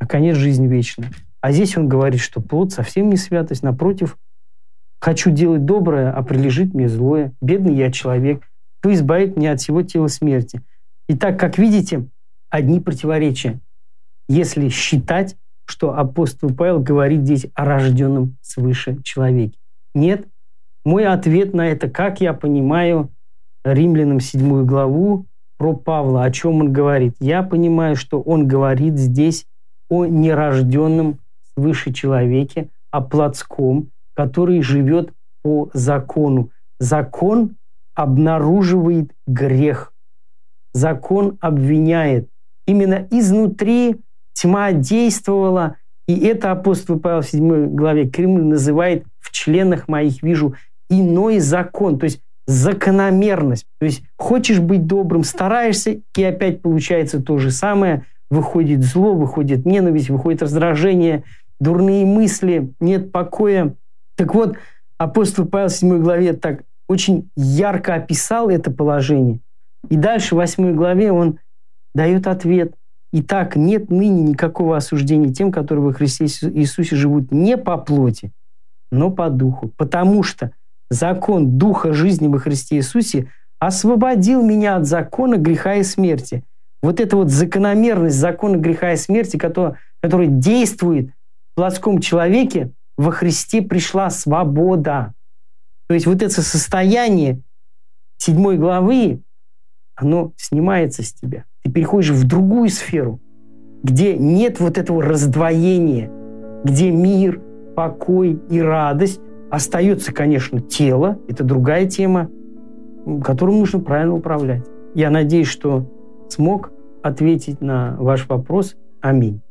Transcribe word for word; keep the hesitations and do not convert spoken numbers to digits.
а конец — жизнь вечная. А здесь он говорит, что плод совсем не святость, напротив, хочу делать доброе, а прилежит мне злое. Бедный я человек, кто избавит меня от всего тела смерти. Итак, как видите, одни противоречия, если считать, что апостол Павел говорит здесь о рожденном свыше человеке. Нет. Мой ответ на это, как я понимаю Римлянам седьмую главу про Павла, о чем он говорит. Я понимаю, что он говорит здесь о нерожденном свыше человеке, о плотском, который живет по закону. Закон обнаруживает грех. Закон обвиняет. Именно изнутри тьма действовала, и это апостол Павел в седьмой главе к Римлянам называет «в членах моих вижу иной закон», то есть закономерность. То есть хочешь быть добрым, стараешься, и опять получается то же самое. Выходит зло, выходит ненависть, выходит раздражение, дурные мысли, нет покоя. Так вот, апостол Павел в седьмой главе так очень ярко описал это положение. И дальше в восьмой главе он дает ответ. Итак, нет ныне никакого осуждения тем, которые во Христе Иисусе живут не по плоти, но по духу. Потому что закон Духа жизни во Христе Иисусе освободил меня от закона греха и смерти. Вот эта вот закономерность закона греха и смерти, которая, которая действует в плотском человеке, во Христе пришла свобода. То есть вот это состояние седьмой главы, оно снимается с тебя. Ты переходишь в другую сферу, где нет вот этого раздвоения, где мир, покой и радость. Остается, конечно, тело, это другая тема, которым нужно правильно управлять. Я надеюсь, что смог ответить на ваш вопрос. Аминь.